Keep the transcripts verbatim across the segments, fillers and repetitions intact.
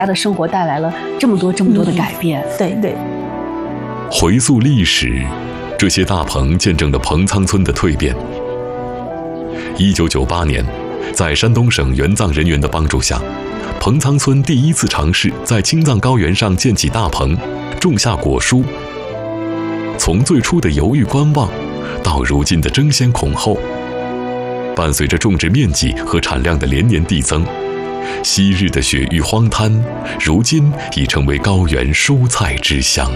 家的生活带来了这么多这么多的改变。 嗯、对对。 回溯历史，这些大棚见证了彭仓村的蜕变。一九九八年，在山东省援藏人员的帮助下，彭仓村第一次尝试在青藏高原上建起大棚，种下果蔬。从最初的犹豫观望，到如今的争先恐后，伴随着种植面积和产量的连年递增，昔日的雪域荒滩，如今已成为高原蔬菜之乡。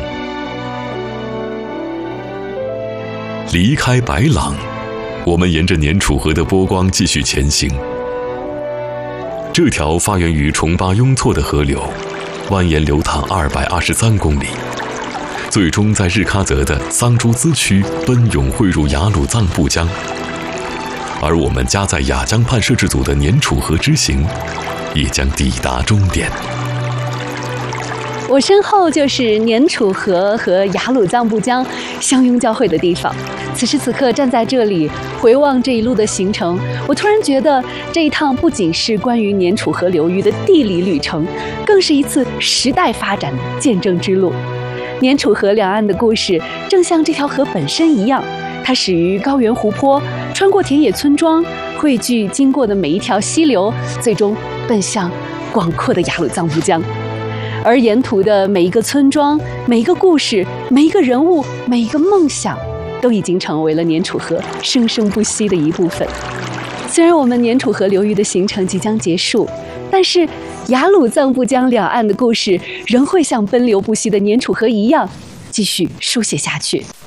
离开白朗，我们沿着年楚河的波光继续前行。这条发源于重巴雍措的河流，蜿蜒流淌二百二十三公里，最终在日喀则的桑珠孜区奔涌汇入雅鲁藏布江。而我们家在雅江畔摄制组的年楚河之行，也将抵达终点。 我身后就是年楚河和雅鲁藏布江相拥交汇的地方。此时此刻站在这里回望这一路的行程，我突然觉得这一趟不仅是关于年楚河流域的地理旅程，更是一次时代发展的见证之路。年楚河两岸的故事正像这条河本身一样，它始于高原湖泊，穿过田野村庄，汇聚经过的每一条溪流，最终奔向广阔的雅鲁藏布江。而沿途的每一个村庄、每一个故事、每一个人物、每一个梦想，都已经成为了年楚河生生不息的一部分。虽然我们年楚河流域的行程即将结束，但是雅鲁藏布江两岸的故事仍会像奔流不息的年楚河一样，继续书写下去。